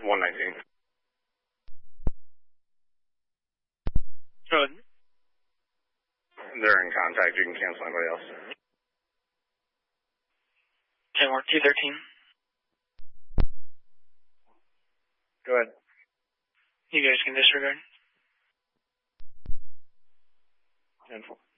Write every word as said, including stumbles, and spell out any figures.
one nineteen. Good. They're in contact. You can cancel anybody else. ten work two thirteen. Go ahead. You guys can disregard. ten four.